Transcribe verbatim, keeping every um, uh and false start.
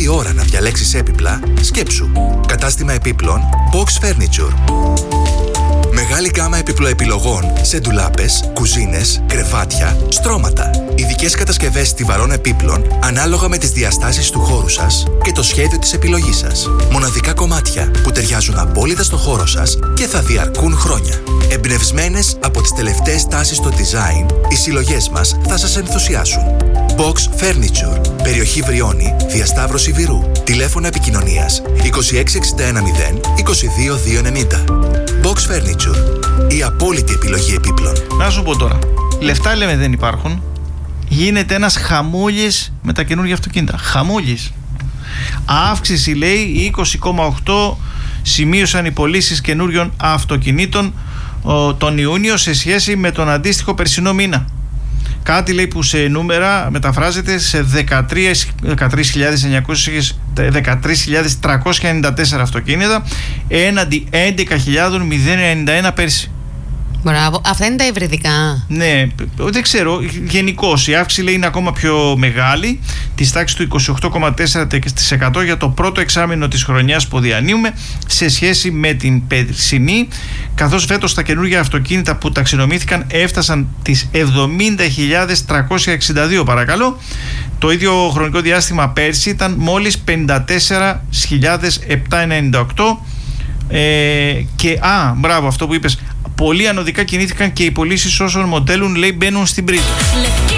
ώρα να διαλέξεις έπιπλα, σκέψου. Κατάστημα επίπλων Box Furniture. Μεγάλη γκάμα επιπλοεπιλογών σε ντουλάπες, κουζίνες, κρεβάτια, στρώματα. Ειδικές κατασκευές στιβαρών επίπλων ανάλογα με τις διαστάσεις του χώρου σας και το σχέδιο της επιλογής σας. Μοναδικά κομμάτια που ταιριάζουν απόλυτα στο χώρο σας και θα διαρκούν χρόνια. Εμπνευσμένες από τις τελευταίες τάσεις στο design, οι συλλογές μας θα σας ενθουσιάσουν. Box Furniture. Περιοχή Βριώνη, διασταύρωση Βυρού. Τηλέφωνο επικοινωνίας είκοσι έξι εξήντα ένα μηδέν είκοσι δύο δύο ενενήντα. Box Furniture. Η απόλυτη επιλογή επίπλων. Να σου πω τώρα. Λεφτά λέμε δεν υπάρχουν. Γίνεται ένας χαμούλης με τα καινούργια αυτοκίνητα. Χαμούλης. Αύξηση λέει είκοσι κόμμα οκτώ σημείωσαν οι πωλήσεις καινούριων αυτοκινήτων ο, τον Ιούνιο σε σχέση με τον αντίστοιχο περσινό μήνα. Κάτι λέει που σε νούμερα μεταφράζεται σε δεκατρείς χιλιάδες τριακόσια ενενήντα τέσσερα αυτοκίνητα έναντι έντεκα χιλιάδες ενενήντα ένα πέρσι. Μπράβο. Αυτά είναι τα υβριδικά. Ναι, δεν ξέρω. Γενικώς η αύξηση λέει είναι ακόμα πιο μεγάλη, της τάξης του είκοσι οκτώ κόμμα τέσσερα τοις εκατό για το πρώτο εξάμηνο της χρονιάς που διανύουμε σε σχέση με την περσινή, καθώς φέτος τα καινούργια αυτοκίνητα που ταξινομήθηκαν έφτασαν τις εβδομήντα χιλιάδες τριακόσια εξήντα δύο, παρακαλώ. Το ίδιο χρονικό διάστημα πέρσι ήταν μόλις πενήντα τέσσερις χιλιάδες επτακόσια ενενήντα οκτώ. Ε, και α, μπράβο, αυτό που είπες, πολύ ανωδικά κινήθηκαν και οι πωλήσεις όσων μοντέλων λέει μπαίνουν στην πρίση.